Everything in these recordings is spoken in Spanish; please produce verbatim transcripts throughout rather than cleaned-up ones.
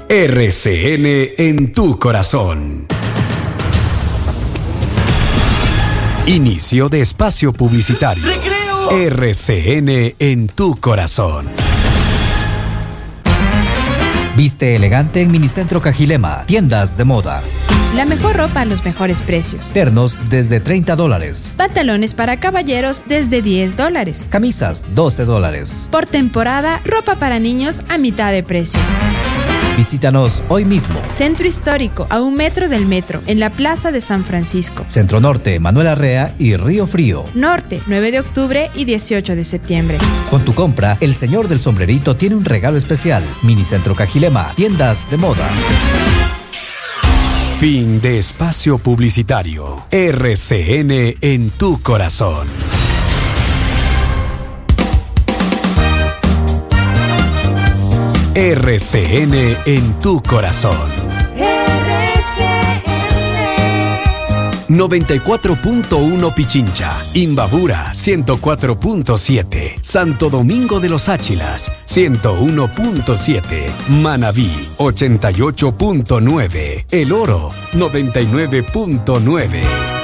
R C N en tu corazón. Inicio de espacio publicitario. ¡Recreo! R C N en tu corazón. Viste elegante en Minicentro Cajilema, tiendas de moda. La mejor ropa a los mejores precios. Ternos desde treinta dólares. Pantalones para caballeros desde diez dólares. Camisas doce dólares. Por temporada, ropa para niños a mitad de precio. Visítanos hoy mismo. Centro Histórico, a un metro del metro, en la Plaza de San Francisco. Centro Norte, Manuel Arrea y Río Frío. Norte, nueve de octubre y dieciocho de septiembre. Con tu compra, el señor del sombrerito tiene un regalo especial. Minicentro Cajilema, tiendas de moda. Fin de espacio publicitario. R C N en tu corazón. R C N en tu corazón. R C N noventa y cuatro punto uno Pichincha, Imbabura ciento cuatro punto siete, Santo Domingo de los Áchilas ciento uno punto siete, Manabí ochenta y ocho punto nueve, El Oro noventa y nueve punto nueve.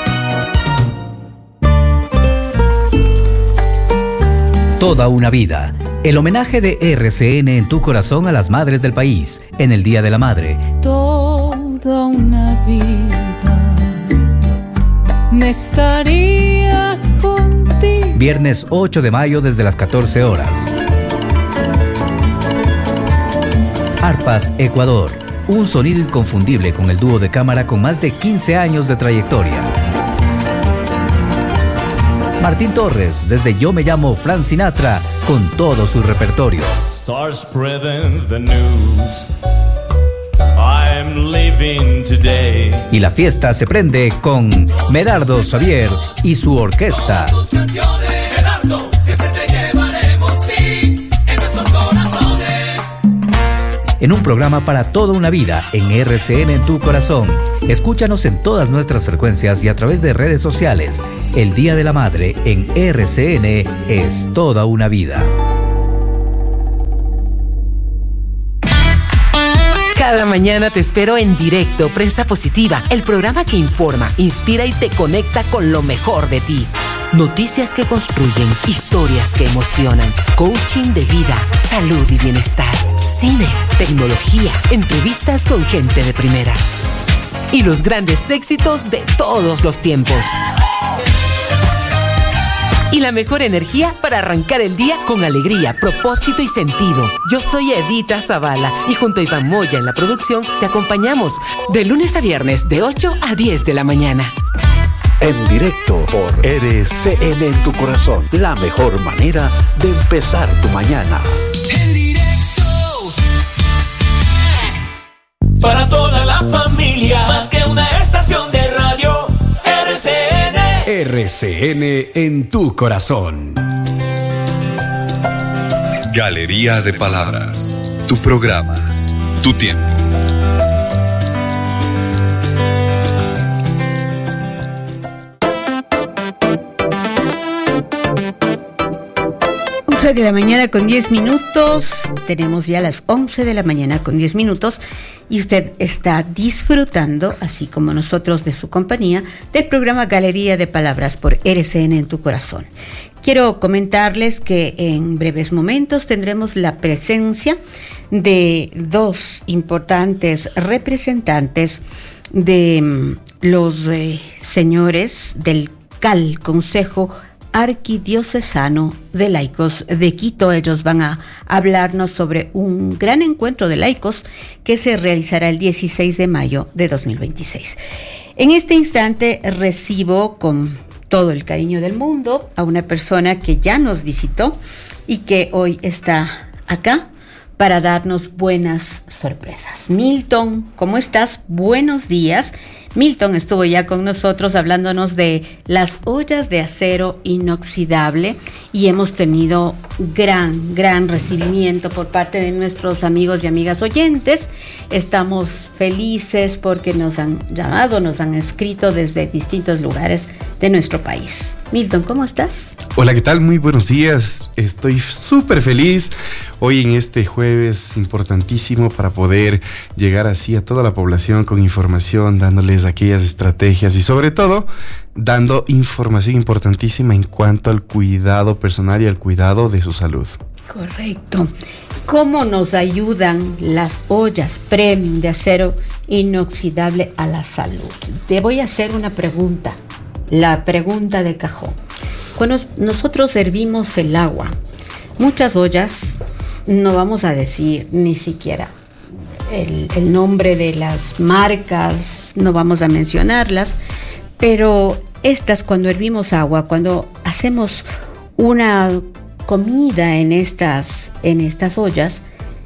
Toda una vida. El homenaje de R C N en tu corazón a las madres del país en el Día de la Madre. Toda una vida me estaría contigo. Viernes ocho de mayo desde las catorce horas. Arpas Ecuador. Un sonido inconfundible con el dúo de cámara con más de quince años de trayectoria. Martín Torres, desde Yo Me Llamo Frank Sinatra, con todo su repertorio. Start spreading the news. I'm living today. Y la fiesta se prende con Medardo Xavier y su orquesta. Medardo, siempre te llevaremos, sí, en nuestros corazones. En un programa para toda una vida en R C N en tu corazón. Escúchanos en todas nuestras frecuencias y a través de redes sociales. El Día de la Madre en R C N es toda una vida. Cada mañana te espero en directo, Prensa Positiva, el programa que informa, inspira y te conecta con lo mejor de ti. Noticias que construyen, historias que emocionan, coaching de vida, salud y bienestar, cine, tecnología, entrevistas con gente de primera y los grandes éxitos de todos los tiempos. Y la mejor energía para arrancar el día con alegría, propósito y sentido. Yo soy Edita Zavala y junto a Iván Moya en la producción te acompañamos de lunes a viernes de ocho a diez de la mañana. En directo por R C N en tu corazón. La mejor manera de empezar tu mañana. En directo. Para toda la familia, más que una estación de radio, R C N. R C N en tu corazón. Galería de Palabras. Tu programa. Tu tiempo. once de la mañana con diez minutos. Tenemos ya las once de la mañana con diez minutos y usted está disfrutando, así como nosotros, de su compañía, del programa Galería de Palabras por R C N en tu corazón. Quiero comentarles que en breves momentos tendremos la presencia de dos importantes representantes de los eh, señores del C A L, Consejo Arquidiocesano de Laicos de Quito. Ellos van a hablarnos sobre un gran encuentro de laicos que se realizará el dieciséis de mayo de dos mil veintiséis. En este instante recibo con todo el cariño del mundo a una persona que ya nos visitó y que hoy está acá para darnos buenas sorpresas. Milton, ¿cómo estás? Buenos días. Milton estuvo ya con nosotros hablándonos de las ollas de acero inoxidable y hemos tenido gran, gran recibimiento por parte de nuestros amigos y amigas oyentes. Estamos felices porque nos han llamado, nos han escrito desde distintos lugares de nuestro país. Milton, ¿cómo estás? Hola, ¿qué tal? Muy buenos días. Estoy súper feliz hoy en este jueves importantísimo para poder llegar así a toda la población con información, dándoles aquellas estrategias y sobre todo dando información importantísima en cuanto al cuidado personal y al cuidado de su salud. Correcto. ¿Cómo nos ayudan las ollas premium de acero inoxidable a la salud? Te voy a hacer una pregunta, la pregunta de cajón. Cuando nosotros hervimos el agua, muchas ollas, no vamos a decir ni siquiera el, el nombre de las marcas, no vamos a mencionarlas, pero estas, cuando hervimos agua, cuando hacemos una comida en estas, en estas ollas,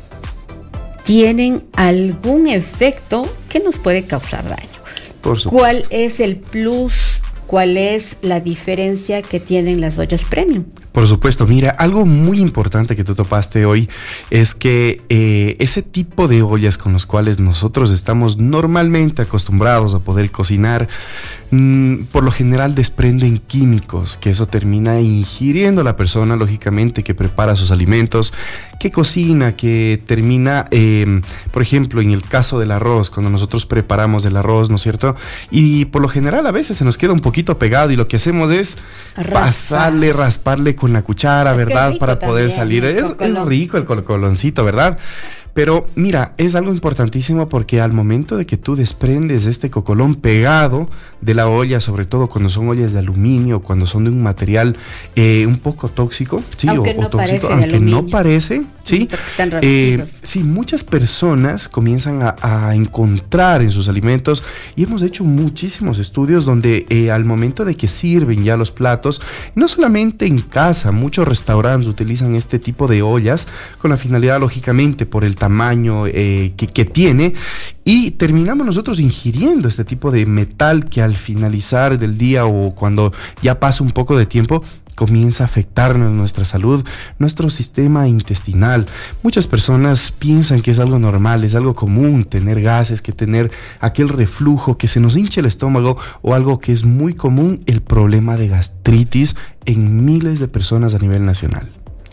tienen algún efecto que nos puede causar daño. Por supuesto. ¿Cuál es el plus? ¿Cuál es la diferencia que tienen las ollas premium? Por supuesto, mira, algo muy importante que tú topaste hoy es que eh, ese tipo de ollas con los cuales nosotros estamos normalmente acostumbrados a poder cocinar, mmm, por lo general desprenden químicos, que eso termina ingiriendo la persona, lógicamente, que prepara sus alimentos, que cocina, que termina, eh, por ejemplo, en el caso del arroz, cuando nosotros preparamos el arroz, ¿no es cierto? Y por lo general a veces se nos queda un poquito pegado y lo que hacemos es Raspa. pasarle, rasparle con la cuchara, es ¿verdad? Para poder también, salir. Es, es rico el colocoloncito, ¿verdad? Pero mira, es algo importantísimo porque al momento de que tú desprendes este cocolón pegado de la olla, sobre todo cuando son ollas de aluminio, cuando son de un material eh, un poco tóxico, sí, aunque o, no o tóxico, parece aunque no parece, sí, están eh, sí, muchas personas comienzan a, a encontrar en sus alimentos, y hemos hecho muchísimos estudios donde eh, al momento de que sirven ya los platos, no solamente en casa, muchos restaurantes utilizan este tipo de ollas con la finalidad, lógicamente, por el tamaño eh, que, que tiene, y terminamos nosotros ingiriendo este tipo de metal que al finalizar del día o cuando ya pasa un poco de tiempo comienza a afectarnos nuestra salud, nuestro sistema intestinal. Muchas personas piensan que es algo normal, es algo común tener gases, que tener aquel reflujo, que se nos hinche el estómago, o algo que es muy común, el problema de gastritis en miles de personas a nivel nacional.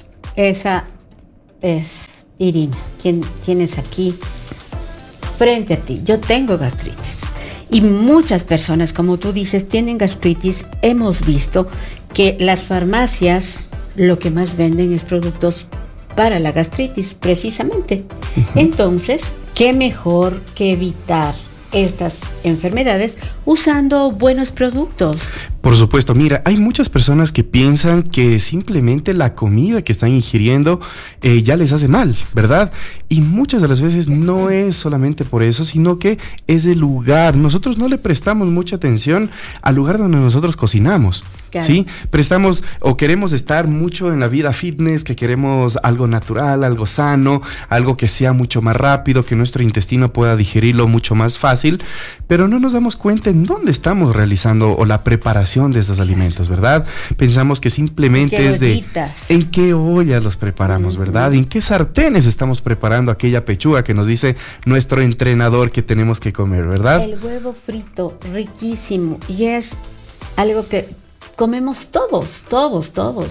Esa es Irina, quien tienes aquí frente a ti. Yo tengo gastritis y muchas personas, como tú dices, tienen gastritis. Hemos visto que las farmacias lo que más venden es productos para la gastritis, precisamente. Uh-huh. Entonces, ¿qué mejor que evitar estas enfermedades usando buenos productos? Por supuesto, mira, hay muchas personas que piensan que simplemente la comida que están ingiriendo eh, ya les hace mal, ¿verdad? Y muchas de las veces no es solamente por eso, sino que es el lugar. Nosotros no le prestamos mucha atención al lugar donde nosotros cocinamos. Claro. ¿Sí? Prestamos o queremos estar mucho en la vida fitness, que queremos algo natural, algo sano, algo que sea mucho más rápido, que nuestro intestino pueda digerirlo mucho más fácil, pero no nos damos cuenta en dónde estamos realizando o la preparación de estos alimentos, ¿verdad? Pensamos que simplemente es de en qué ollas los preparamos, ¿verdad? En qué sartenes estamos preparando aquella pechuga que nos dice nuestro entrenador que tenemos que comer, ¿verdad? El huevo frito, riquísimo, y es algo que comemos todos, todos, todos,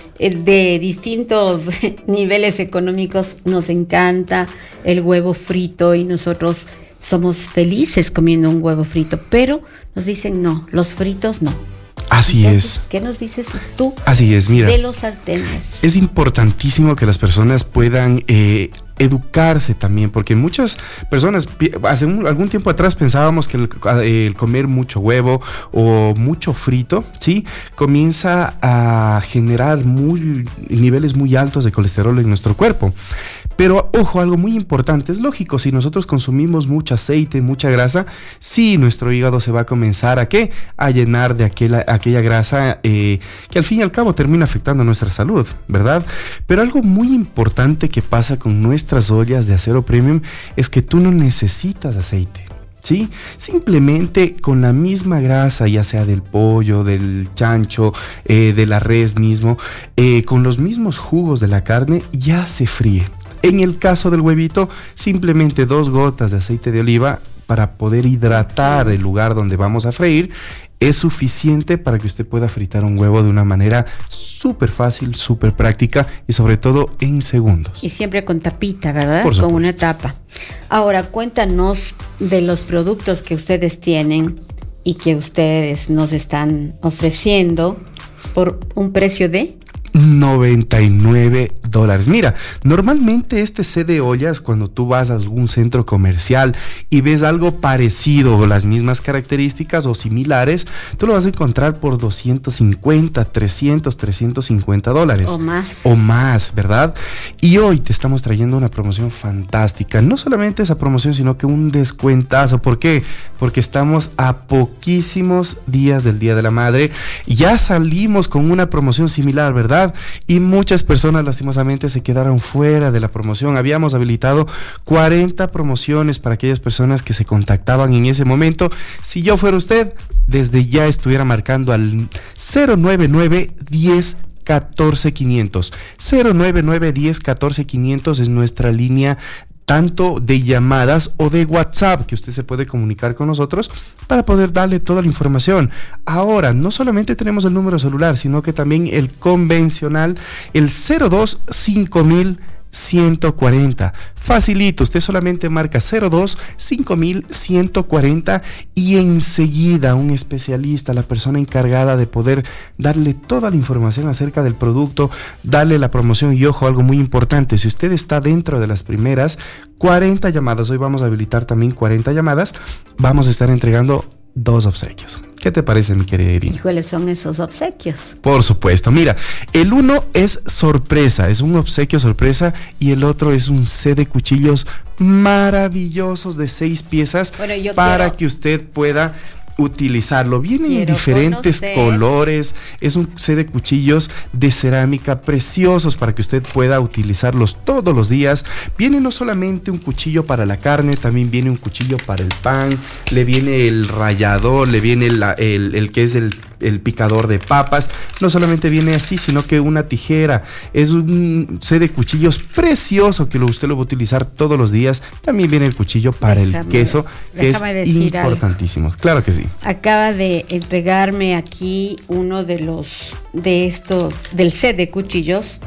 de distintos niveles económicos. Nos encanta el huevo frito y nosotros somos felices comiendo un huevo frito, pero nos dicen no, los fritos no. Así Entonces, es. ¿Qué nos dices tú? Así es, mira. De los sartenes. Es importantísimo que las personas puedan eh, educarse también, porque muchas personas hace un, algún tiempo atrás pensábamos que el, el comer mucho huevo o mucho frito, ¿sí? Comienza a generar muy, niveles muy altos de colesterol en nuestro cuerpo. Pero ojo, algo muy importante, es lógico, si nosotros consumimos mucho aceite, mucha grasa, sí, nuestro hígado se va a comenzar a ¿qué? A llenar de aquella, aquella grasa eh, que al fin y al cabo termina afectando nuestra salud, ¿verdad? Pero algo muy importante que pasa con nuestras ollas de acero premium es que tú no necesitas aceite. ¿Sí? Simplemente con la misma grasa, ya sea del pollo, del chancho, eh, de la res mismo, eh, con los mismos jugos de la carne, ya se fríe. En el caso del huevito, simplemente dos gotas de aceite de oliva para poder hidratar el lugar donde vamos a freír, es suficiente para que usted pueda fritar un huevo de una manera súper fácil, súper práctica y sobre todo en segundos. Y siempre con tapita, ¿verdad? Por supuesto. Con una tapa. Ahora, cuéntanos de los productos que ustedes tienen y que ustedes nos están ofreciendo por un precio de noventa y nueve dólares. Mira, normalmente este set de ollas, cuando tú vas a algún centro comercial y ves algo parecido o las mismas características o similares, tú lo vas a encontrar por doscientos cincuenta, trescientos, trescientos cincuenta dólares. O más. O más, ¿verdad? Y hoy te estamos trayendo una promoción fantástica. No solamente esa promoción, sino que un descuentazo. ¿Por qué? Porque estamos a poquísimos días del Día de la Madre. Ya salimos con una promoción similar, ¿verdad? Y muchas personas lastimosamente se quedaron fuera de la promoción. Habíamos habilitado cuarenta promociones para aquellas personas que se contactaban en ese momento. Si yo fuera usted, desde ya estuviera marcando al cero nueve nueve diez catorce quinientos. cero nueve nueve diez catorce quinientos es nuestra línea tanto de llamadas o de WhatsApp, que usted se puede comunicar con nosotros para poder darle toda la información. Ahora, no solamente tenemos el número celular, sino que también el convencional, el cero dos cinco mil ciento cuarenta. Facilito, usted solamente marca cero dos cinco mil ciento cuarenta y enseguida un especialista, la persona encargada de poder darle toda la información acerca del producto, darle la promoción. Y ojo, algo muy importante, si usted está dentro de las primeras cuarenta llamadas, hoy vamos a habilitar también cuarenta llamadas, vamos a estar entregando dos obsequios. ¿Qué te parece, mi querida Irina? ¿Y cuáles son esos obsequios? Por supuesto, mira, el uno es sorpresa, es un obsequio sorpresa, y el otro es un set de cuchillos maravillosos de seis piezas, bueno, yo para quiero... que usted pueda utilizarlo. Vienen en Quiero diferentes conocer. colores, es un set de cuchillos de cerámica preciosos para que usted pueda utilizarlos todos los días. Viene no solamente un cuchillo para la carne, también viene un cuchillo para el pan, le viene el rallador, le viene la, el, el que es el, el picador de papas. No solamente viene así, sino que una tijera. Es un set de cuchillos precioso que lo, usted lo va a utilizar todos los días. También viene el cuchillo para Déjame- el queso, que es déjame decir algo. importantísimo. Claro que sí. Acaba de entregarme aquí uno de los de estos del set de cuchillos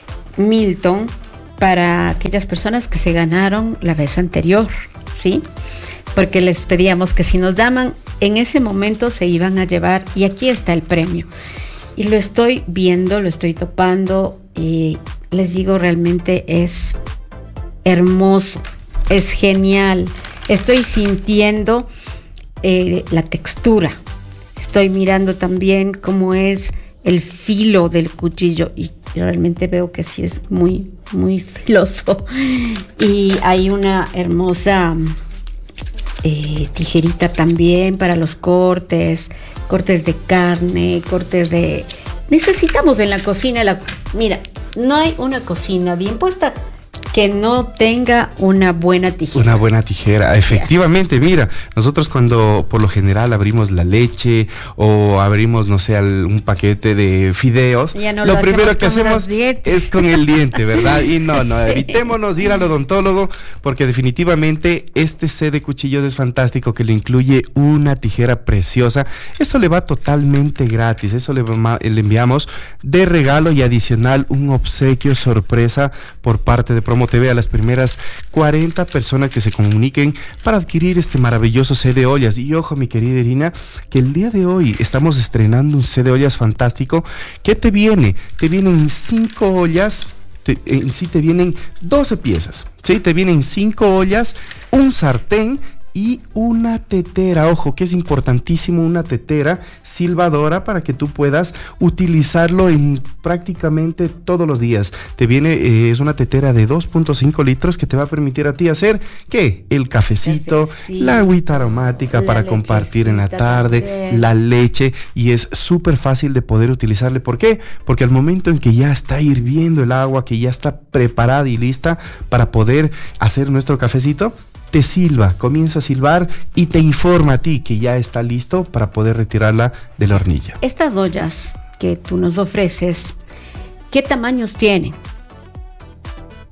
Milton para aquellas personas que se ganaron la vez anterior, ¿sí? Porque les pedíamos que si nos llaman en ese momento se iban a llevar, y aquí está el premio. Y lo estoy viendo, lo estoy topando y les digo, realmente es hermoso, es genial. Estoy sintiendo Eh, la textura, estoy mirando también cómo es el filo del cuchillo y realmente veo que sí es muy muy filoso, y hay una hermosa eh, tijerita también para los cortes, cortes de carne, cortes de... Necesitamos en la cocina, la... mira, no hay una cocina bien puesta que no tenga una buena tijera. Una buena tijera, efectivamente. Mira, nosotros cuando por lo general abrimos la leche o abrimos, no sé, al- un paquete de fideos, Ya no lo lo primero hacemos que con hacemos los dientes. es con el diente, ¿verdad? Y no, no, Sí. evitémonos ir al odontólogo, porque definitivamente este set de cuchillos es fantástico, que le incluye una tijera preciosa. Eso le va totalmente gratis, eso le, va- le enviamos de regalo, y adicional un obsequio sorpresa por parte de Promo T V a las primeras cuarenta personas que se comuniquen para adquirir este maravilloso set de ollas. Y ojo, mi querida Irina, que el día de hoy estamos estrenando un set de ollas fantástico. ¿Qué te viene? Te vienen cinco ollas, te- en sí te vienen doce piezas, ¿sí? Te vienen cinco ollas, un sartén y una tetera. Ojo, que es importantísimo, una tetera silbadora para que tú puedas utilizarlo en prácticamente todos los días. Te viene, eh, es una tetera de dos punto cinco litros que te va a permitir a ti hacer, ¿qué? El cafecito, Cafecito, la agüita aromática la para compartir en la lechecita tarde, también. la leche, y es súper fácil de poder utilizarle. ¿Por qué? Porque al momento en que ya está hirviendo el agua, que ya está preparada y lista para poder hacer nuestro cafecito, te silba, comienza a silbar y te informa a ti que ya está listo para poder retirarla de la hornilla. Estas ollas que tú nos ofreces, ¿qué tamaños tienen?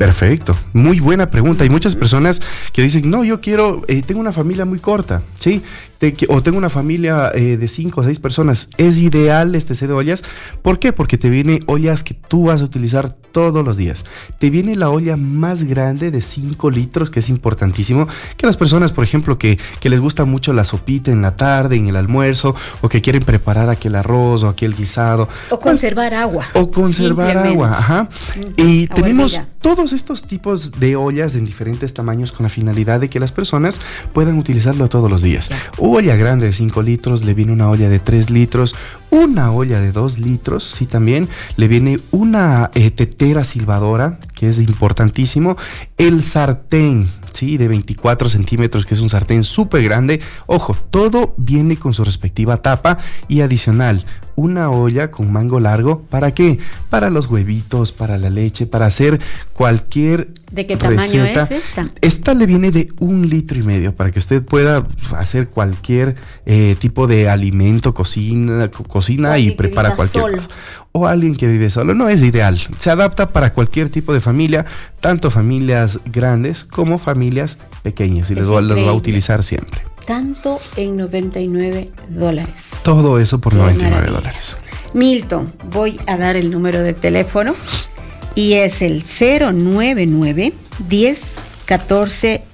Perfecto, muy buena pregunta. Hay muchas personas que dicen, no, yo quiero, eh, tengo una familia muy corta, ¿sí? Te, que, o tengo una familia eh, de cinco o seis personas. Es ideal este set de ollas. ¿Por qué? Porque te viene ollas que tú vas a utilizar todos los días. Te viene la olla más grande de cinco litros, que es importantísimo, que las personas, por ejemplo, que, que les gusta mucho la sopita en la tarde, en el almuerzo, o que quieren preparar aquel arroz o aquel guisado. O conservar agua. O conservar agua, ajá. Uh-huh. Y agua tenemos hervida. Todos estos tipos de ollas en diferentes tamaños con la finalidad de que las personas puedan utilizarlo todos los días. Yeah. Olla grande de cinco litros, le viene una olla de tres litros, una olla de dos litros, sí, también le viene una eh, tetera silbadora, que es importantísimo, el sartén, sí, de veinticuatro centímetros, que es un sartén súper grande. Ojo, todo viene con su respectiva tapa y adicional, una olla con mango largo. ¿Para qué? Para los huevitos, para la leche, para hacer cualquier ¿De qué receta. Tamaño es esta? Esta le viene de un litro y medio para que usted pueda hacer cualquier eh, tipo de alimento, cocina, co- cocina y prepara cualquier solo. cosa. O alguien que vive solo, no es ideal. Se adapta para cualquier tipo de familia, tanto familias grandes como familias pequeñas, y les va, les va a utilizar siempre. Tanto en noventa y nueve dólares. Todo eso por Qué noventa y nueve maravilla. dólares. Milton, voy a dar el número de teléfono y es el cero nueve nueve, diez, catorce,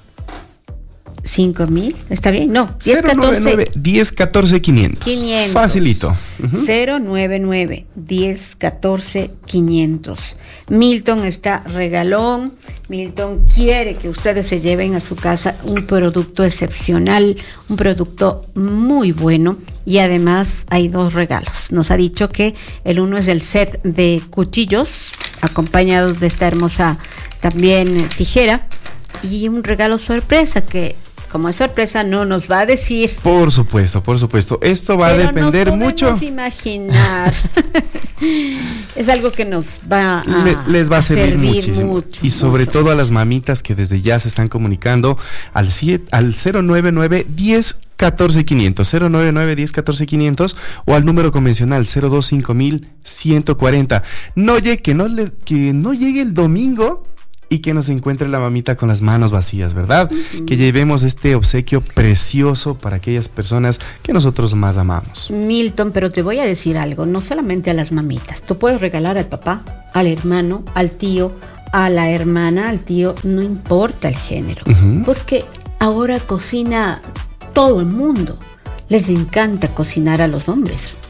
cinco mil. ¿Está bien? No, diez, catorce, diez, catorce, quinientos. quinientos. Facilito. Uh-huh. cero nueve nueve, diez, catorce, quinientos. Milton está regalón. Milton quiere que ustedes se lleven a su casa un producto excepcional, un producto muy bueno, y además hay dos regalos. Nos ha dicho que el uno es el set de cuchillos acompañados de esta hermosa también eh, tijera, y un regalo sorpresa que, como es sorpresa, no nos va a decir. Por supuesto, por supuesto. Esto va Pero a depender nos podemos mucho. imaginar. Es algo que nos va a Le, les va a, a servir, servir muchísimo. mucho. Y sobre mucho. todo a las mamitas que desde ya se están comunicando al, siete, al cero nueve nueve, diez, catorce, quinientos. cero nueve nueve, diez, catorce, quinientos o al número convencional cero dos cinco mil ciento cuarenta. No llegue, que no le, que no llegue el domingo y que nos encuentre la mamita con las manos vacías, ¿verdad? Uh-huh. Que llevemos este obsequio precioso para aquellas personas que nosotros más amamos. Milton, pero te voy a decir algo, no solamente a las mamitas. Tú puedes regalar al papá, al hermano, al tío, a la hermana, al tío, no importa el género. Uh-huh. Porque ahora cocina todo el mundo. Les encanta cocinar a los hombres.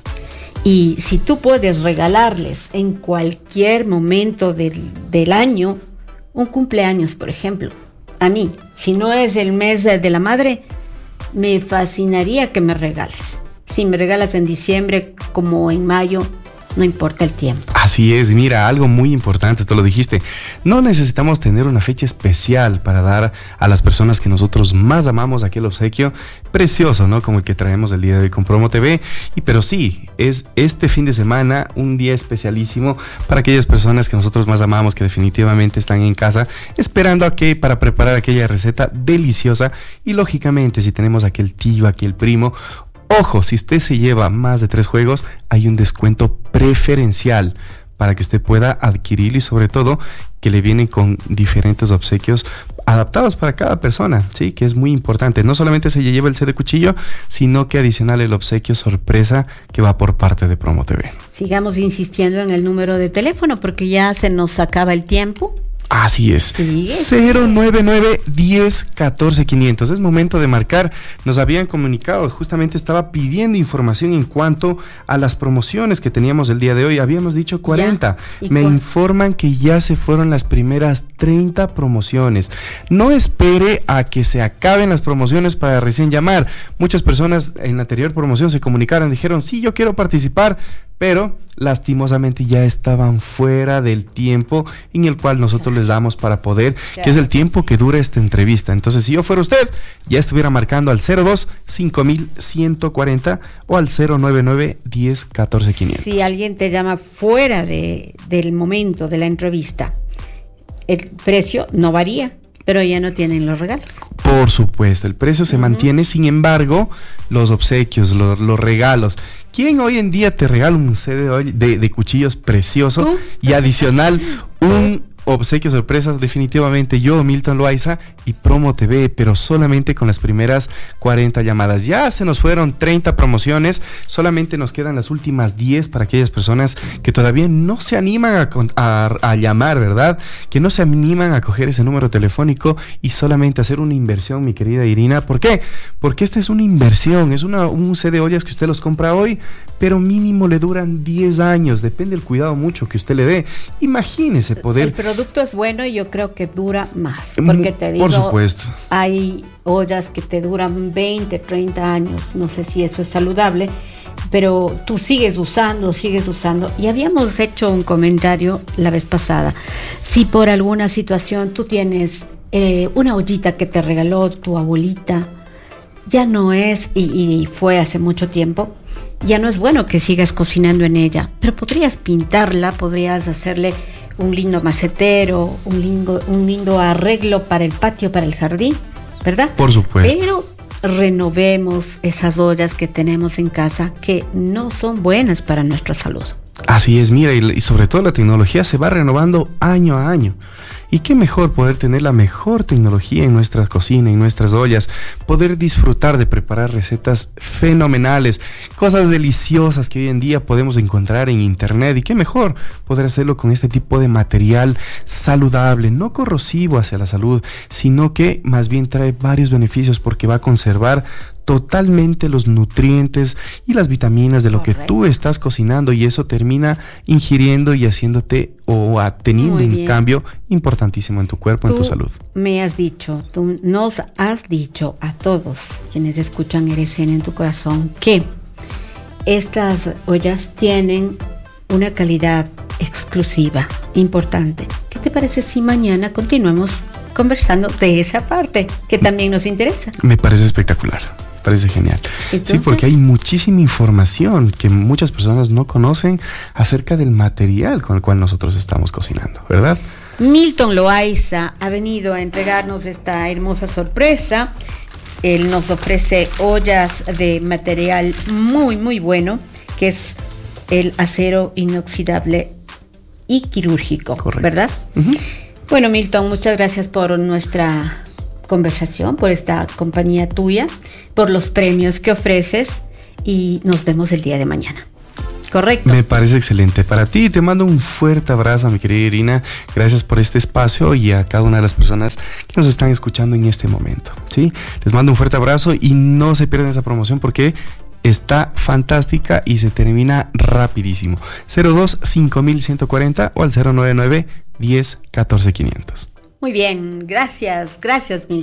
Y si tú puedes regalarles en cualquier momento del, del año, un cumpleaños, por ejemplo, a mí, si no es el mes de la madre, me fascinaría que me regales. Si me regalas en diciembre como en mayo, no importa el tiempo. Así es, mira, algo muy importante, tú lo dijiste. No necesitamos tener una fecha especial para dar a las personas que nosotros más amamos aquel obsequio precioso, ¿no? Como el que traemos el día de hoy con Promo T V. Y pero sí, es este fin de semana un día especialísimo para aquellas personas que nosotros más amamos, que definitivamente están en casa esperando a que para preparar aquella receta deliciosa. Y lógicamente, si tenemos aquel tío, aquel primo, ojo, si usted se lleva más de tres juegos, hay un descuento preferencial para que usted pueda adquirir, y sobre todo que le vienen con diferentes obsequios adaptados para cada persona, sí, que es muy importante. No solamente se lleva el set de cuchillo, sino que adicional el obsequio sorpresa que va por parte de Promo T V. Sigamos insistiendo en el número de teléfono porque ya se nos acaba el tiempo. Así es, ¿sí? cero nueve nueve, diez, catorce, quinientos. Es momento de marcar. Nos habían comunicado, justamente estaba pidiendo información en cuanto a las promociones que teníamos el día de hoy. Habíamos dicho cuarenta. Me cu- informan que ya se fueron las primeras treinta promociones. No espere a que se acaben las promociones para recién llamar. Muchas personas en la anterior promoción se comunicaron, dijeron, sí, yo quiero participar, pero lastimosamente ya estaban fuera del tiempo en el cual nosotros les damos para poder, claro, que es el tiempo que dura esta entrevista. Entonces, si yo fuera usted, ya estuviera marcando al cero dos cinco mil ciento cuarenta o al cero nueve nueve, diez, catorce, quinientos. Si alguien te llama fuera de, del momento de la entrevista, el precio no varía, pero ya no tienen los regalos. Por supuesto, el precio se uh-huh. mantiene, sin embargo, los obsequios, los, los regalos. ¿Quién hoy en día te regala un set de, de, de cuchillos precioso? ¿Tú? Y adicional un, obsequio sorpresa, definitivamente yo, Milton Loaiza y Promo T V, pero solamente con las primeras cuarenta llamadas. Ya se nos fueron treinta promociones, solamente nos quedan las últimas diez para aquellas personas que todavía no se animan a, a, a llamar, ¿verdad? Que no se animan a coger ese número telefónico y solamente hacer una inversión, mi querida Irina. ¿Por qué? Porque esta es una inversión, es una, un set de ollas que usted los compra hoy, pero mínimo le duran diez años, depende del cuidado mucho que usted le dé. Imagínese poder... El producto es bueno y yo creo que dura más, porque te digo, por supuesto, hay ollas que te duran veinte, treinta años, no sé si eso es saludable, pero tú sigues usando, sigues usando. Y habíamos hecho un comentario la vez pasada, si por alguna situación tú tienes eh, una ollita que te regaló tu abuelita, ya no es, y, y fue hace mucho tiempo, ya no es bueno que sigas cocinando en ella, pero podrías pintarla, podrías hacerle un lindo macetero, un lindo, un lindo arreglo para el patio, para el jardín, ¿verdad? Por supuesto. Pero renovemos esas ollas que tenemos en casa que no son buenas para nuestra salud. Así es, mira, y, y sobre todo la tecnología se va renovando año a año. Y qué mejor poder tener la mejor tecnología en nuestra cocina, en nuestras ollas, poder disfrutar de preparar recetas fenomenales, cosas deliciosas que hoy en día podemos encontrar en internet. Y qué mejor poder hacerlo con este tipo de material saludable, no corrosivo hacia la salud, sino que más bien trae varios beneficios porque va a conservar totalmente los nutrientes y las vitaminas de lo Correcto. Que tú estás cocinando, y eso termina ingiriendo y haciéndote o teniendo un cambio importantísimo en tu cuerpo, tú en tu salud. Me has dicho, tú nos has dicho a todos quienes escuchan R C N en tu corazón que estas ollas tienen una calidad exclusiva, importante. ¿Qué te parece si mañana continuamos conversando de esa parte que también nos interesa? Me parece espectacular. Parece genial. Entonces, sí, porque hay muchísima información que muchas personas no conocen acerca del material con el cual nosotros estamos cocinando, ¿verdad? Milton Loaiza ha venido a entregarnos esta hermosa sorpresa. Él nos ofrece ollas de material muy, muy bueno, que es el acero inoxidable y quirúrgico. Correcto. ¿Verdad? Uh-huh. Bueno, Milton, muchas gracias por nuestra conversación, por esta compañía tuya, por los premios que ofreces, y nos vemos el día de mañana. ¿Correcto? Me parece excelente. Para ti te mando un fuerte abrazo, mi querida Irina. Gracias por este espacio y a cada una de las personas que nos están escuchando en este momento, ¿sí? Les mando un fuerte abrazo y no se pierdan esa promoción porque está fantástica y se termina rapidísimo. cero dos cinco mil ciento cuarenta o al cero nueve nueve diez catorce quinientos. Muy bien, gracias, gracias, Mil.